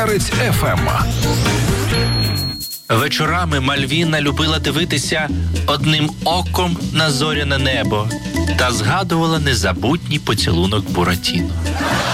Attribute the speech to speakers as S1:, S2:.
S1: Перець ФМ.
S2: Вечорами Мальвіна любила дивитися одним оком на зоряне небо та згадувала незабутній поцілунок Буратіно.